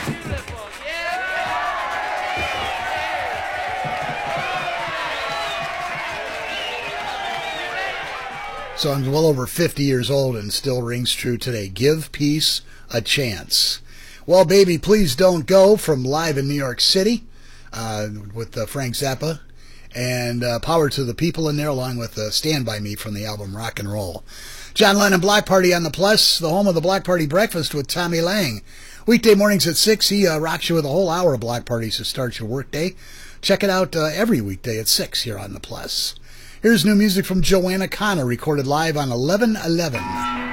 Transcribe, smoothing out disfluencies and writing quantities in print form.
Song's well over 50 years old and still rings true today. Give Peace a Chance. Well, Baby, Please Don't Go from Live in New York City with Frank Zappa. And Power to the People in there, along with Stand By Me from the album Rock and Roll. John Lennon Block Party on the Plus, the home of the Block Party Breakfast with Tommy Lang. Weekday mornings at 6. He rocks you with a whole hour of block parties to start your workday. Check it out every weekday at 6 here on the Plus. Here's new music from Joanna Connor, recorded live on 11/11.